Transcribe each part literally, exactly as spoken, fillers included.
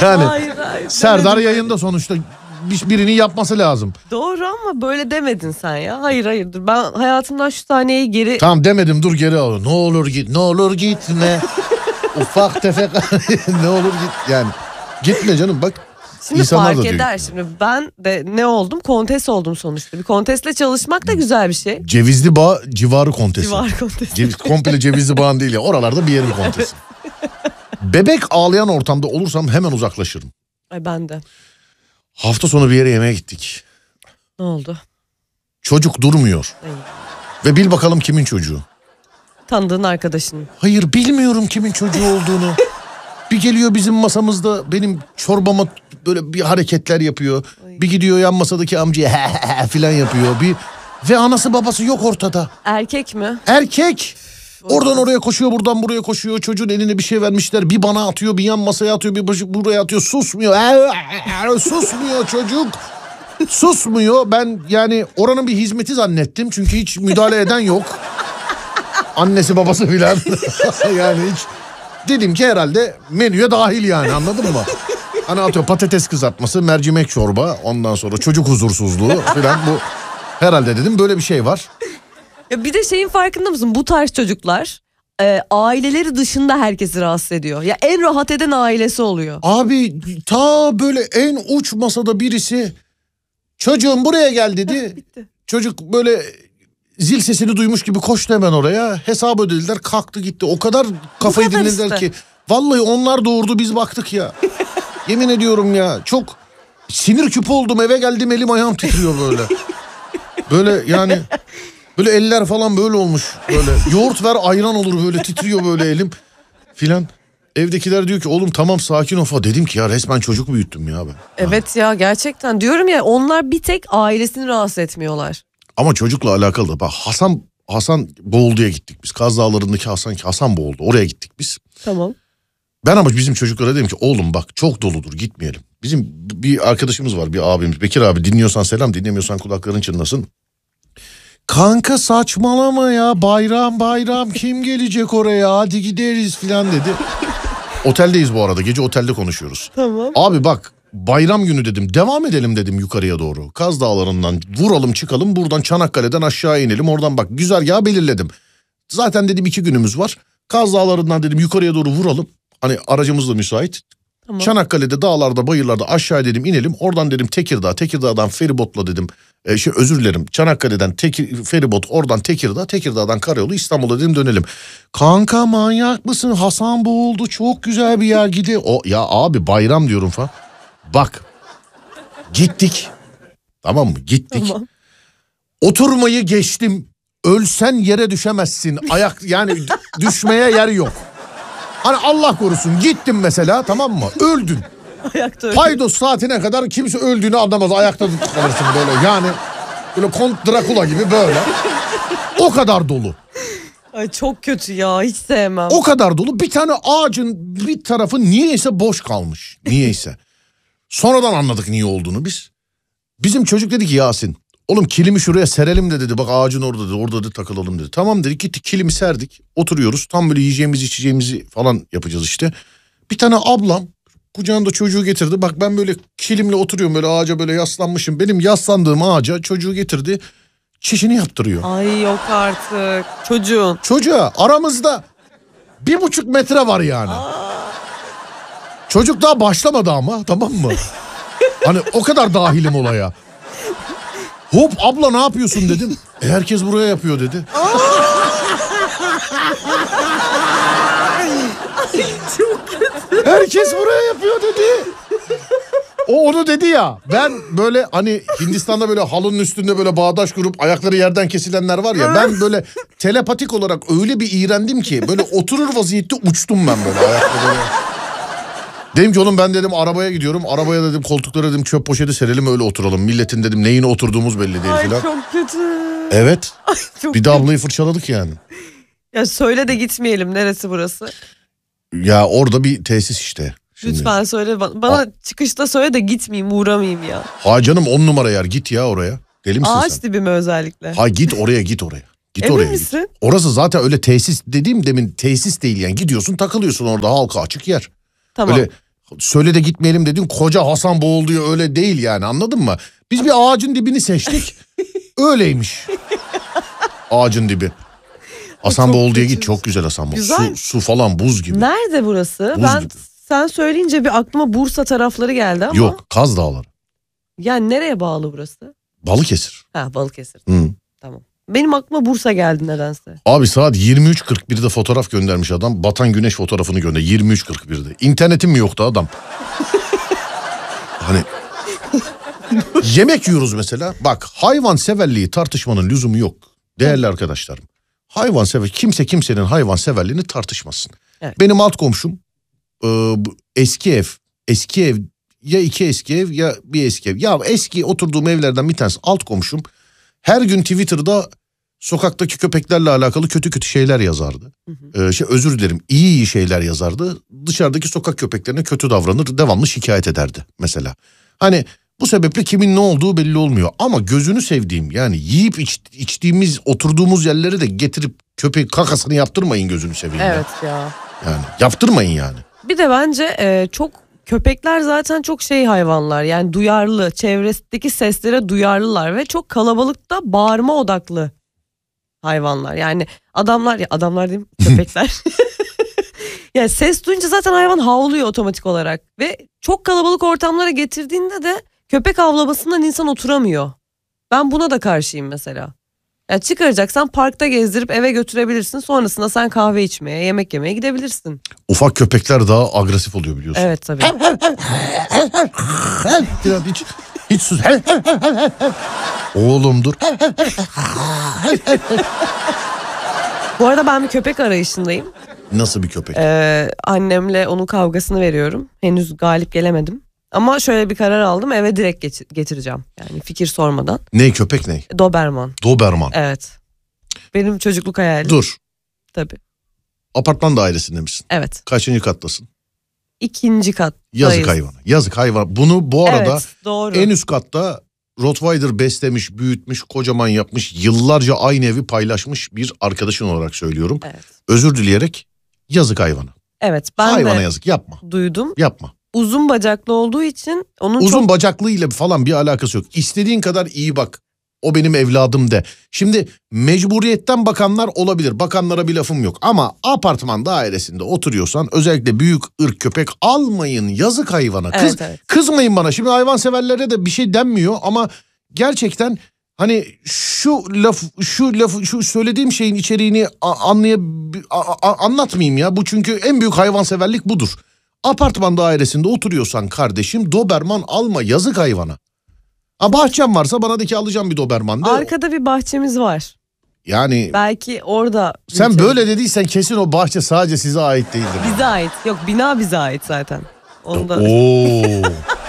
Yani hayır, hayır, Serdar yayında sonuçta birini yapması lazım. Doğru ama böyle demedin sen ya. Hayır hayır dur, ben hayatımdan şu sahneyi geri... Tamam demedim, dur geri al. Ne olur git, ne olur gitme. Ufak tefek ne olur git yani. Gitme canım bak. Şimdi fark eder şimdi, ben de ne oldum? Kontes oldum sonuçta. Bir kontesle çalışmak da güzel bir şey. Cevizli Bağ civarı kontesi. Civar kontesi. Ceviz, komple Cevizli Bağ'ın değil ya, oralarda bir yerin kontesi. Bebek ağlayan ortamda olursam hemen uzaklaşırım. Ay ben de. Hafta sonu bir yere yemeğe gittik. Ne oldu? Çocuk durmuyor. Ay. Ve bil bakalım kimin çocuğu? Tanıdığın arkadaşın. Hayır, bilmiyorum kimin çocuğu olduğunu. Bir geliyor bizim masamızda benim çorbama böyle bir hareketler yapıyor. Ay. Bir gidiyor yan masadaki amcaya filan yapıyor. Bir ve anası babası yok ortada. Erkek mi? Erkek. Oradan oraya koşuyor, buradan buraya koşuyor. Çocuğun eline bir şey vermişler. Bir bana atıyor, bir yan masaya atıyor, bir buraya atıyor. Susmuyor. Susmuyor çocuk. Susmuyor. Ben yani oranın bir hizmeti zannettim. Çünkü hiç müdahale eden yok. Annesi babası filan. Yani hiç. Dedim ki herhalde menüye dahil yani, anladın mı? Hani atıyor patates kızartması, mercimek çorba, ondan sonra çocuk huzursuzluğu filan, bu herhalde dedim böyle bir şey var. Ya bir de şeyin farkında mısın? Bu tarz çocuklar e, aileleri dışında herkesi rahatsız ediyor. Ya en rahat eden ailesi oluyor. Abi ta böyle en uç masada birisi çocuğum buraya gel dedi. Bitti. Çocuk böyle zil sesini duymuş gibi koştu hemen oraya. Hesabı ödediler, kalktı gitti. O kadar kafayı kadar dinlediler işte. ki. Vallahi onlar doğurdu, biz baktık ya. Yemin ediyorum ya, çok sinir küpü oldum, eve geldim elim ayağım titriyor böyle. Böyle yani böyle eller falan böyle olmuş böyle. Yoğurt ver ayran olur böyle, titriyor böyle elim filan. Evdekiler diyor ki oğlum tamam sakin ol falan. Dedim ki ya resmen çocuk büyüttüm ya ben. Evet ya, gerçekten diyorum ya, onlar bir tek ailesini rahatsız etmiyorlar. Ama çocukla alakalı da bak, Hasan Hasan Boğuldu'ya gittik biz. Kaz Dağları'ndaki Hasan Hasan Boğuldu. Oraya gittik biz. Tamam. Ben ama bizim çocuklara dedim ki oğlum bak çok doludur, gitmeyelim. Bizim bir arkadaşımız var, bir abimiz. Bekir abi, dinliyorsan selam, dinlemiyorsan kulakların çınlasın. Kanka saçmalama ya, bayram bayram kim gelecek oraya, hadi gideriz filan dedi. Oteldeyiz bu arada, gece otelde konuşuyoruz. Tamam. Abi bak bayram günü dedim, devam edelim dedim yukarıya doğru. Kaz Dağları'ndan vuralım çıkalım, buradan Çanakkale'den aşağı inelim, oradan bak güzergahı belirledim. Zaten dedim iki günümüz var. Kaz Dağları'ndan dedim yukarıya doğru vuralım. Hani aracımız da müsait. Tamam. Çanakkale'de dağlarda bayırlarda aşağı dedim inelim. Oradan dedim Tekirdağ, Tekirdağ'dan feribotla dedim. E, şey özür dilerim Çanakkale'den Tekir, feribot, oradan Tekirdağ, Tekirdağ'dan karayolu İstanbul'a dedim dönelim. Kanka manyak mısın, Hasan Boğuldu çok güzel bir yer, gidi. O ya abi bayram diyorum falan. Bak gittik, tamam mı, gittik. Tamam. Oturmayı geçtim, ölsen yere düşemezsin, ayak yani düşmeye yer yok. Hani Allah korusun gittim mesela, tamam mı, öldün. Ayakta Paydos saatine kadar kimse öldüğünü anlamaz, ayakta kalırsın böyle yani, böyle Kont Drakula gibi böyle. O kadar dolu. Ay çok kötü ya, hiç sevmem. O kadar dolu, bir tane ağacın bir tarafı niyeyse boş kalmış, niyeyse. Sonradan anladık niye olduğunu biz. Bizim çocuk dedi ki Yasin, oğlum kilimi şuraya serelim de dedi, bak ağacın orada dedi, orada dedi takılalım dedi. Tamam dedik, gittik kilimi serdik, oturuyoruz, tam böyle yiyeceğimizi içeceğimizi falan yapacağız işte. Bir tane ablam kucağında çocuğu getirdi, bak ben böyle kilimle oturuyorum böyle ağaca böyle yaslanmışım, benim yaslandığım ağaca çocuğu getirdi, çişini yaptırıyor. Ay yok artık, çocuğun. Çocuğa aramızda bir buçuk metre var yani. Aa. Çocuk daha başlamadı ama, tamam mı? Hani o kadar dahilim olaya. Hop abla ne yapıyorsun dedim. E, herkes buraya yapıyor dedi. Çok kötü. Herkes buraya yapıyor dedi. O onu dedi ya. Ben böyle hani Hindistan'da böyle halının üstünde böyle bağdaş kurup ayakları yerden kesilenler var ya. Ben böyle telepatik olarak öyle bir iğrendim ki böyle oturur vaziyette uçtum ben böyle ayakta böyle. Dedim ki oğlum ben dedim arabaya gidiyorum. Arabaya dedim koltuklara dedim çöp poşeti serelim öyle oturalım. Milletin dedim neyine oturduğumuz belli değil filan. Ay çok kötü. Evet. Ay, çok bir de ablayı fırçaladık yani. Ya söyle de gitmeyelim, neresi burası? Ya orada bir tesis işte. Şimdi. Lütfen söyle bana. Bana A- çıkışta söyle de gitmeyeyim, uğramayayım ya. Ha canım on numara yer, git ya oraya. Deli misin Ağaç sen? dibi mi özellikle? Ha git oraya, git oraya. Git Emin oraya misin? Git. Orası zaten öyle tesis dediğim demin tesis değil yani. Gidiyorsun takılıyorsun orada, halka açık yer. Tamam. Öyle söyle de gitmeyelim dedin, koca Hasan boğuluyor, öyle değil yani, anladın mı? Biz bir ağacın dibini seçtik. Öyleymiş. Ağacın dibi. Hasan Boğul diye git, çok güzel Hasan Boğul. Su, su falan buz gibi. Nerede burası? Buz ben gibi. Sen söyleyince bir aklıma Bursa tarafları geldi ama. Yok, Kaz Dağları. Yani nereye bağlı burası? Balıkesir. Ha, Balıkesir. Hı. Tamam. Benim aklıma Bursa geldi nedense. Abi saat yirmi üç kırk birde fotoğraf göndermiş adam. Batan güneş fotoğrafını gönder yirmi üç kırk birde. İnternetim mi yoktu adam? Hani yemek yiyoruz mesela. Bak, hayvan severliği tartışmanın lüzumu yok. Değerli arkadaşlarım. Hayvan sever, kimse kimsenin hayvan severliğini tartışmasın. Evet. Benim alt komşum e, eski ev. Eski ev ya iki eski ev ya bir eski ev. Ya eski oturduğum evlerden bir tanesi alt komşum. Her gün Twitter'da sokaktaki köpeklerle alakalı kötü kötü şeyler yazardı. Hı hı. Ee, şey, özür dilerim, iyi iyi şeyler yazardı. Dışarıdaki sokak köpeklerine kötü davranır, devamlı şikayet ederdi mesela. Hani bu sebeple kimin ne olduğu belli olmuyor. Ama gözünü sevdiğim, yani yiyip iç, içtiğimiz, oturduğumuz yerlere de getirip köpek kakasını yaptırmayın, gözünü seveyim. Evet ya. ya. Yani yaptırmayın yani. Bir de bence e, çok köpekler zaten çok şey hayvanlar, yani duyarlı, çevresindeki seslere duyarlılar ve çok kalabalıkta bağırma odaklı hayvanlar. Yani adamlar, ya adamlar diyeyim, köpekler. Yani ses duyunca zaten hayvan havlıyor otomatik olarak ve çok kalabalık ortamlara getirdiğinde de köpek havlamasından insan oturamıyor. Ben buna da karşıyım mesela. Ya çıkaracaksan parkta gezdirip eve götürebilirsin. Sonrasında sen kahve içmeye, yemek yemeye gidebilirsin. Ufak köpekler daha agresif oluyor biliyorsun. Evet tabii. hiç, hiç sus. Oğlum dur. Bu arada ben bir köpek arayışındayım. Nasıl bir köpek? Ee, annemle onun kavgasını veriyorum. Henüz galip gelemedim. Ama şöyle bir karar aldım, eve direkt geç- getireceğim. Yani fikir sormadan. Ne köpek ne? Doberman. Doberman. Evet. Benim çocukluk hayalim. Dur. Tabii. Apartman dairesinde misin? Evet. Kaçıncı kattasın? İkinci kat. Yazık hayvan. Yazık hayvan. Bunu bu arada evet, doğru. en üst katta Rottweiler beslemiş, büyütmüş, kocaman yapmış, yıllarca aynı evi paylaşmış bir arkadaşın olarak söylüyorum. Evet. Özür dileyerek, yazık hayvana. Evet, ben hayvana de yazık, yapma. Duydum. Yapma. Uzun bacaklı olduğu için onun Uzun çok... bacaklığıyla falan bir alakası yok. İstediğin kadar iyi bak. O benim evladım de. Şimdi mecburiyetten bakanlar olabilir. Bakanlara bir lafım yok. Ama apartman dairesinde oturuyorsan özellikle büyük ırk köpek almayın. Yazık hayvana. Kız, Evet, evet. Kızmayın bana. Şimdi hayvan severlere de bir şey denmiyor ama gerçekten hani şu laf şu lafı şu söylediğim şeyin içeriğini anlayab anlatmayayım ya. Bu çünkü en büyük hayvanseverlik budur. Apartman dairesinde oturuyorsan kardeşim, Doberman alma, yazık hayvana. Ha, bahçem varsa bana de ki alacağım bir Doberman de. Arkada bir bahçemiz var. Yani belki orada. Sen böyle dediysen kesin o bahçe sadece size ait değildir. Bize ait. Yok, bina bize ait zaten. Onu da Oo.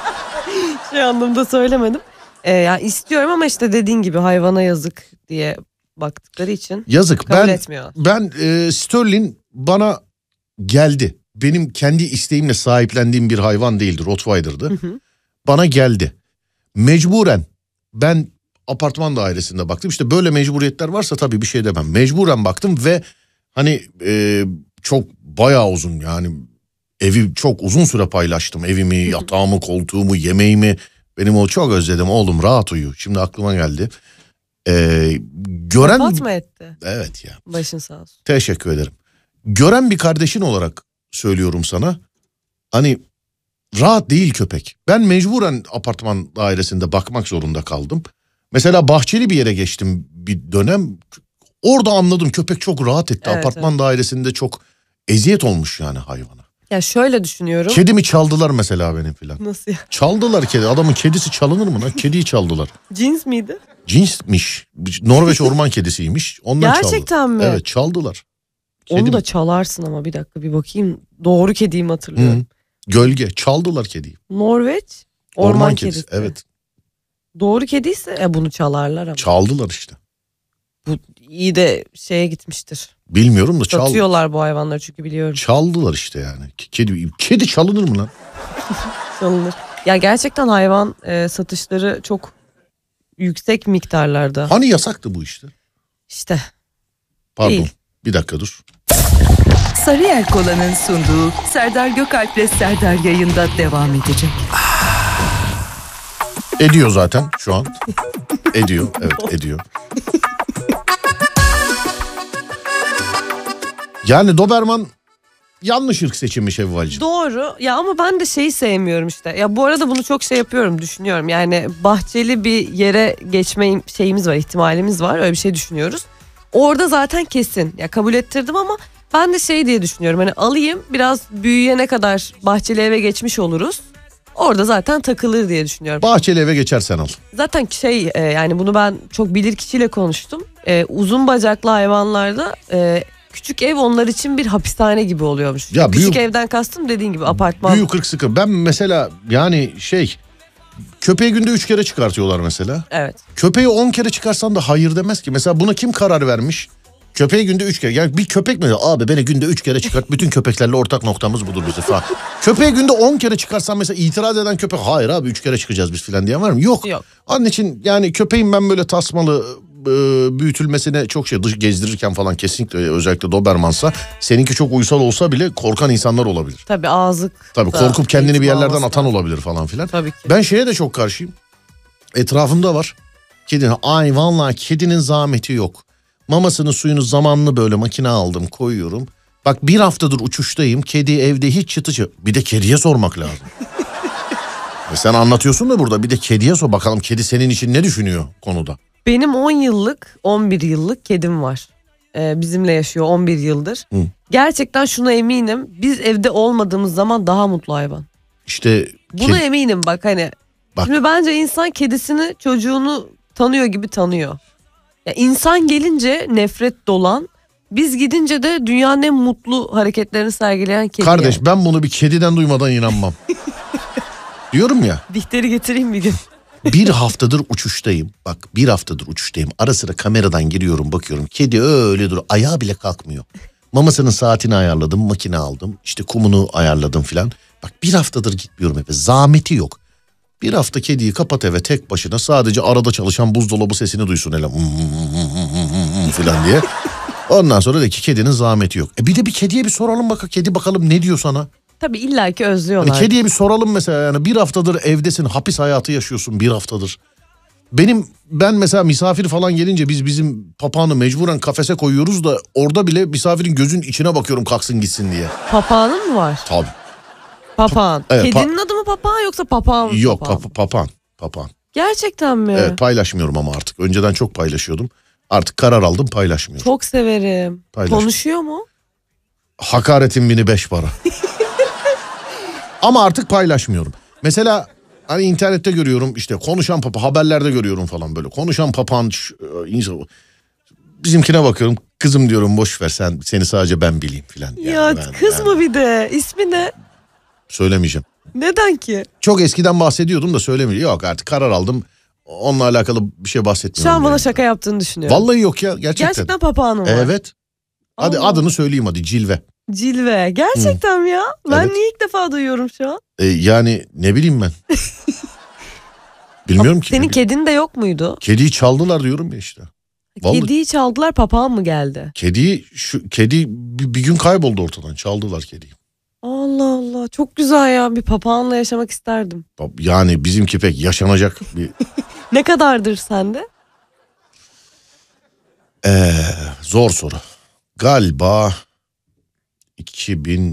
şey anlamda söylemedim. Ee, yani istiyorum ama işte dediğin gibi hayvana yazık diye baktıkları için. Yazık. Kabul ben etmiyor. ben e, Sterling bana geldi. Benim kendi isteğimle sahiplendiğim bir hayvan değildi. Rottweiler'dı. Hı hı. Bana geldi. Mecburen ben apartman dairesinde baktım. İşte böyle mecburiyetler varsa tabii bir şey demem. Mecburen baktım ve hani e, çok bayağı uzun, yani evi çok uzun süre paylaştım. Evimi, yatağımı, koltuğumu, yemeğimi. Benim o çok özledim oğlum, rahat uyu. Şimdi aklıma geldi. Ee, gören... Vefat mı etti? Evet ya. Başın sağ olsun. Teşekkür ederim. Gören bir kardeşin olarak söylüyorum sana. Hani rahat değil köpek. Ben mecburen apartman dairesinde bakmak zorunda kaldım. Mesela bahçeli bir yere geçtim bir dönem. Orada anladım, köpek çok rahat etti. Evet, apartman evet. dairesinde çok eziyet olmuş yani hayvana. Ya şöyle düşünüyorum. Kedimi çaldılar mesela benim filan. Nasıl ya? Çaldılar kedi. Adamın kedisi çalınır mı lan? Kediyi çaldılar. Cins miydi? Cinsmiş. Norveç orman kedisiymiş. Ondan Gerçekten çaldı. mi? Evet, çaldılar. Onu Kedim... da çalarsın ama bir dakika bir bakayım. Doğru kediyi mi hatırlıyorum? Hı. Gölge. Çaldılar kediyi. Norveç orman, orman kedisi. kedisi. Evet. Doğru kediyse e, bunu çalarlar ama. Çaldılar işte. Bu iyi de şeye gitmiştir. Bilmiyorum da çal... Satıyorlar bu hayvanları çünkü biliyorum. Çaldılar işte yani. Kedi, kedi çalınır mı lan? Çalınır. Ya gerçekten hayvan e, satışları çok yüksek miktarlarda. Hani yasaktı bu işte? İşte. Pardon. Değil. Bir dakika dur. Sarıyer Kola'nın sunduğu Serdar Gökalp'le Serdar yayında devam edecek. Ediyor zaten şu an. Ediyor, evet ediyor. Yani Doberman yanlış ırk seçimi Şevval'cığım. Doğru ya, ama ben de şeyi sevmiyorum işte. Ya bu arada bunu çok şey yapıyorum, düşünüyorum. Yani bahçeli bir yere geçme şeyimiz var, ihtimalimiz var. Öyle bir şey düşünüyoruz. Orada zaten kesin. Ya kabul ettirdim ama ben de şey diye düşünüyorum. Hani alayım, biraz büyüyene kadar bahçeli eve geçmiş oluruz. Orada zaten takılır diye düşünüyorum. Bahçeli eve geçersen al. Zaten şey e, yani bunu ben çok bilir kişiyle konuştum. E, uzun bacaklı hayvanlarda e, küçük ev onlar için bir hapishane gibi oluyormuş. Ya küçük büyük, evden kastım dediğin gibi apartman. Büyük ırk sıkı. Ben mesela yani şey, köpeği günde üç kere çıkartıyorlar mesela. Evet. Köpeği on kere çıkarsan da hayır demez ki. Mesela buna kim karar vermiş? Köpeği günde üç kere. Yani bir köpek mi? Abi beni günde üç kere çıkart. Bütün köpeklerle ortak noktamız budur bizi falan. Köpeği günde on kere çıkarsan mesela itiraz eden köpek, hayır abi üç kere çıkacağız biz falan diyen var mı? Yok. Yok. Onun için yani köpeğin ben böyle tasmalı e, büyütülmesine çok şey, dış gezdirirken falan kesinlikle, özellikle Dobermansa, seninki çok uysal olsa bile korkan insanlar olabilir. Tabii ağızlık. Tabii korkup kendini bir yerlerden olması atan lazım. olabilir falan filan. Tabii ki. Ben şeye de çok karşıyım. Etrafımda var. Kedinin, ay vallahi kedinin zahmeti yok. Mamasını suyunu zamanlı böyle makine aldım koyuyorum. Bak bir haftadır uçuştayım. Kedi evde hiç çıtı çıtı. Bir de kediye sormak lazım. e sen anlatıyorsun da burada bir de kediye sor. Bakalım kedi senin için ne düşünüyor konuda. Benim on yıllık on bir yıllık kedim var. Ee, bizimle yaşıyor on bir yıldır. Hı. Gerçekten şuna eminim. Biz evde olmadığımız zaman daha mutlu hayvan. İşte Buna kedi... eminim bak hani. Bak. Şimdi bence insan kedisini, çocuğunu tanıyor gibi tanıyor. Ya insan gelince nefret dolan, biz gidince de dünyanın en mutlu hareketlerini sergileyen kedi. Kardeş yani. ben bunu bir kediden duymadan inanmam. Diyorum ya. Dihteri getireyim bir gün. Bir haftadır uçuştayım. Bak bir haftadır uçuştayım. Ara sıra kameradan giriyorum, bakıyorum. Kedi öyle dur. Ayağı bile kalkmıyor. Mamasının saatini ayarladım. Makine aldım. İşte kumunu ayarladım filan. Bak bir haftadır gitmiyorum eve. Zahmeti yok. Bir hafta kediyi kapat eve tek başına. Sadece arada çalışan buzdolabı sesini duysun hele. Filan diye. Ondan sonra de ki kedinin zahmeti yok. E bir de bir kediye bir soralım bak. Kedi bakalım ne diyor sana? Tabii illaki özlüyorlar. Yani kediye bir soralım mesela, yani bir haftadır evdesin, hapis hayatı yaşıyorsun bir haftadır. Benim ben mesela misafir falan gelince biz bizim papağanı mecburen kafese koyuyoruz da orada bile misafirin gözünün içine bakıyorum kalksın gitsin diye. Papağanın mı var? Tabii. Papağan. Evet, Kedinin pa- adı mı papağan yoksa papağan mı? Yok papağan? pap- papağan. Papağan. Gerçekten mi? Evet, paylaşmıyorum ama artık. Önceden çok paylaşıyordum. Artık karar aldım, paylaşmıyorum. Çok severim. Paylaş. Konuşuyor mu? Hakaretin bini beş para. Ama artık paylaşmıyorum. Mesela hani internette görüyorum işte konuşan papağan, haberlerde görüyorum falan böyle. Konuşan papağan insan. Bizimkine bakıyorum, kızım diyorum boş ver sen, seni sadece ben bileyim filan. Yani Ya ben, kız yani, mı bir de? İsmi ne? söylemeyeceğim. Neden ki? Çok eskiden bahsediyordum da söylemeyeceğim. Yok artık karar aldım. Onunla alakalı bir şey bahsetmiyorum. Şu an bana yani. şaka yaptığını düşünüyorum. Vallahi yok ya, gerçekten. Gerçekten papağanım var. Evet. Hadi Allah. adını söyleyeyim hadi, Cilve. Cilve. Gerçekten mi ya? Ben Evet. niye ilk defa duyuyorum şu an? Ee, yani ne bileyim ben. Bilmiyorum ki. Senin kedin de yok muydu? Kediyi çaldılar diyorum ya işte. Vallahi. Kediyi çaldılar, papağan mı geldi? Kediyi şu kedi bir, bir gün kayboldu ortadan. Çaldılar kediyi. Allah Allah, çok güzel ya, bir papağanla yaşamak isterdim. Yani bizimki pek yaşanacak bir Ne kadardır sende? ee, zor soru. Galiba iki bin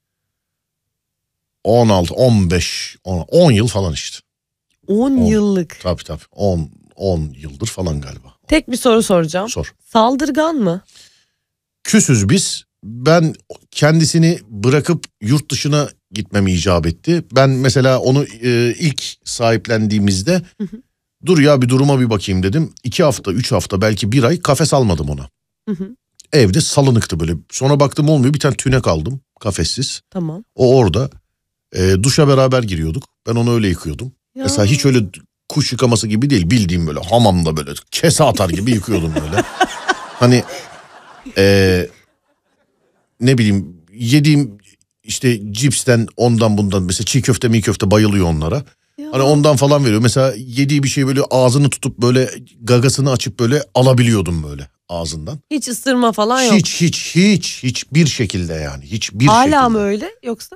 on altı on beş on yıl falan işte. on On. yıllık. Tabii tabii on on yıldır falan galiba. Tek bir soru soracağım. Sor. Saldırgan mı? Küsüz biz. Ben kendisini bırakıp yurt dışına gitmem icap etti. Ben mesela onu e, ilk sahiplendiğimizde Hı hı. dur ya bir duruma bir bakayım dedim. İki hafta, üç hafta, belki bir ay kafes almadım ona. Hı hı. Evde salınıktı böyle. Sonra baktım olmuyor, bir tane tünek aldım kafessiz. Tamam. O orada. E, duşa beraber giriyorduk. Ben onu öyle yıkıyordum. Ya. Mesela hiç öyle kuş yıkaması gibi değil. Bildiğim böyle hamamda böyle kese atar gibi yıkıyordum böyle. Hani e, ne bileyim yediğim işte cipsten ondan bundan, mesela çiğ köfte mi köfte bayılıyor onlara. Ya. Hani ondan falan veriyor. Mesela yediği bir şey böyle ağzını tutup böyle gagasını açıp böyle alabiliyordum böyle. ağzından. Hiç ısırma falan yok. Hiç hiç hiç hiçbir şekilde yani. Hiçbir Hala şekilde. mı öyle yoksa? Hiçbir şekilde yani. Hiçbir Hala şekilde. mı öyle yoksa?